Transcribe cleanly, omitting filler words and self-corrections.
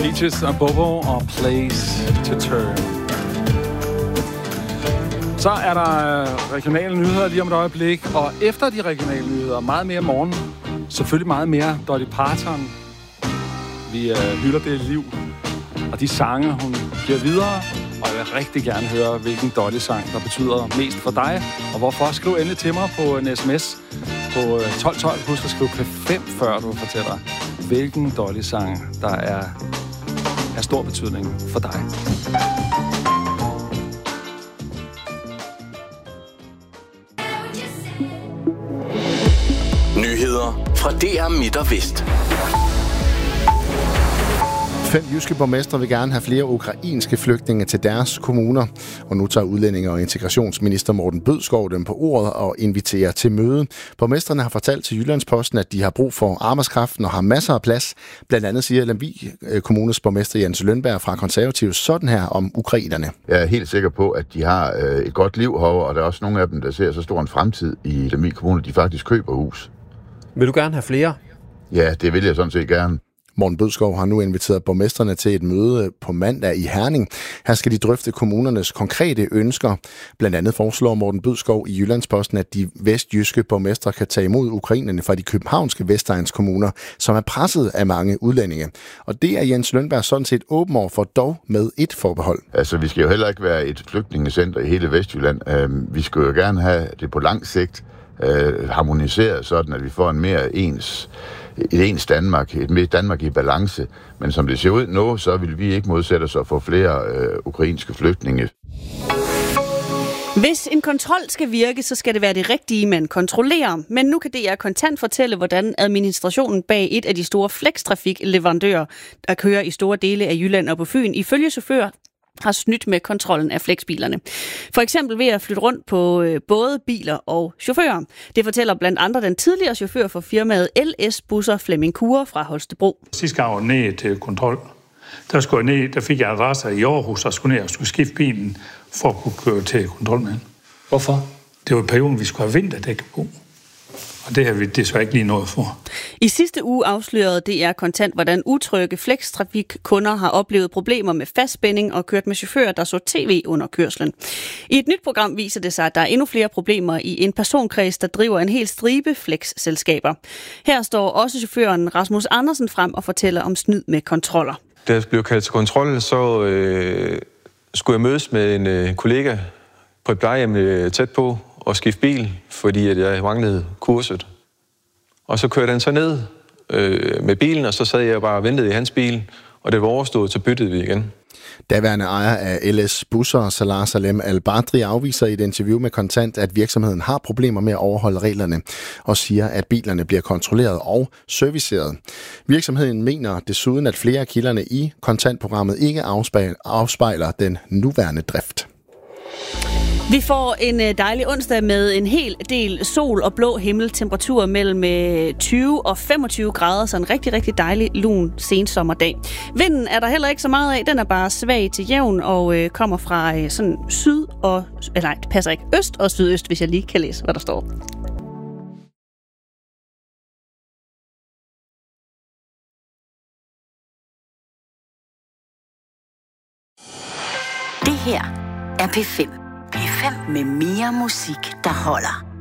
Peaches og Bobo og Place to Turn. Så er der regionale nyheder lige om et øjeblik, og efter de regionale nyheder, meget mere morgen, selvfølgelig meget mere Dolly Parton. Vi hylder det liv og de sange, hun giver videre, og jeg vil rigtig gerne høre, hvilken Dolly-sang, der betyder mest for dig, og hvorfor. Skriv endelig til mig på en sms på 1212. Husk at skrive P5, før du fortæller, hvilken Dolly-sang, der er stor betydning for dig. Nyheder fra DR Midt og Vest. 5 jyske borgmestre vil gerne have flere ukrainske flygtninge til deres kommuner, og nu tager udlændinge- og integrationsminister Morten Bødskov dem på ordet og inviterer til møde. Borgmestrene har fortalt til Jyllandsposten, at de har brug for arbejdskraften og har masser af plads. Blandt andet siger Lemvig Kommunes borgmester Jens Lønberg fra Konservative sådan her om ukrainerne. Jeg er helt sikker på, at de har et godt liv herovre, og der er også nogle af dem, der ser så stor en fremtid i Lemvig Kommune, at de faktisk køber hus. Vil du gerne have flere? Ja, det vil jeg sådan set gerne. Morten Bødskov har nu inviteret borgmestrene til et møde på mandag i Herning. Her skal de drøfte kommunernes konkrete ønsker. Blandt andet foreslår Morten Bødskov i Jyllandsposten, at de vestjyske borgmestre kan tage imod ukrainerne fra de københavnske Vestegnskommuner, som er presset af mange udlændinge. Og det er Jens Lønberg sådan set åben over for, dog med et forbehold. Altså, vi skal jo heller ikke være et flygtningecenter i hele Vestjylland. Vi skal jo gerne have det på lang sigt harmoniseret, sådan at vi får en mere ens Danmark, et Danmark i balance. Men som det ser ud nu, så vil vi ikke modsætte os at få flere ukrainske flygtninge. Hvis en kontrol skal virke, så skal det være det rigtige, man kontrollerer. Men nu kan DR Kontant fortælle, hvordan administrationen bag et af de store flextrafikleverandører, der kører i store dele af Jylland og på Fyn, ifølge chauffører har snydt med kontrollen af flexbilerne. For eksempel ved at flytte rundt på både biler og chauffører. Det fortæller blandt andre den tidligere chauffør for firmaet LS Busser Flemming Kure fra Holstebro. Sidste gang var ned til kontrol. Der fik jeg adresser i Aarhus og skulle ned og skulle skifte bilen for at kunne køre til kontrol med den. Hvorfor? Det var perioden, vi skulle have vinterdæk på. Og det har vi desværre ikke lige noget for. I sidste uge afslørede DR Kontant, hvordan utrygge flextrafikkunder har oplevet problemer med fastspænding og kørt med chauffører, der så tv under kørslen. I et nyt program viser det sig, at der er endnu flere problemer i en personkreds, der driver en hel stribe flex-selskaber. Her står også chaufføren Rasmus Andersen frem og fortæller om snyd med kontroller. Da jeg blev kaldt til kontrol, så skulle jeg mødes med en kollega på et plejehjem tæt på og skifte bil, fordi at jeg manglede kurset. Og så kørte han så ned med bilen, og så sad jeg bare og ventede i hans bil, og det var overstået, så byttede vi igen. Daværende ejer af LS Busser, Salah Salem Al-Badri, afviser i et interview med Kontant, at virksomheden har problemer med at overholde reglerne, og siger, at bilerne bliver kontrolleret og serviceret. Virksomheden mener desuden, at flere af kilderne i Kontantprogrammet ikke afspejler den nuværende drift. Vi får en dejlig onsdag med en hel del sol og blå himmel, temperaturer mellem 20 og 25 grader, så en rigtig, rigtig dejlig lun sensommerdag. Vinden er der heller ikke så meget af, den er bare svag til jævn og kommer fra sådan øst og sydøst, hvis jeg lige kan læse, hvad der står. Det her er P5. P5 med mere musik, der holder.